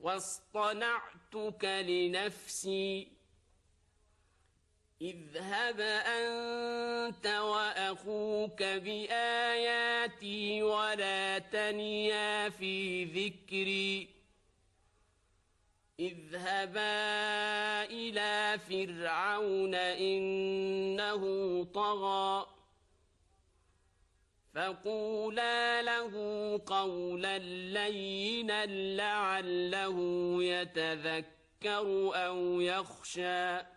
واصطنعتك لنفسي اذهب أنت وأخوك بآياتي ولا تنيا في ذكري اذهبا إلى فرعون إنه طغى فقولا له قولا لينا لعله يتذكر أو يخشى